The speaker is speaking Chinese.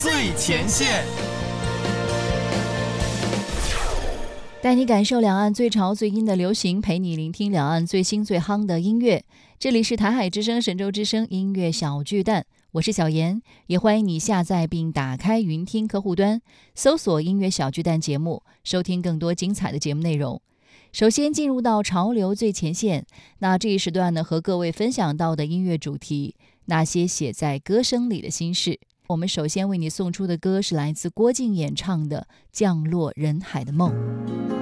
最前线， 带你感受两岸最潮最音的流行，陪你聆听两岸最新最夯的音乐。这里是台海之声、神州之声音乐小巨蛋，我是小妍，也欢迎你下载并打开云听客户端，搜索音乐小巨蛋节目，收听更多精彩的节目内容。首先进入到潮流最前线，那这一时段呢，和各位分享到的音乐主题，那些写在歌声里的心事。我们首先为你送出的歌是来自郭靖演唱的《降落人海的梦》。